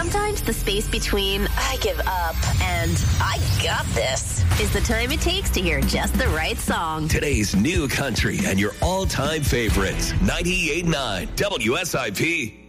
Sometimes the space between I give up and I got this is the time it takes to hear just the right song. Today's new country and your all-time favorites. 98.9 WSIP.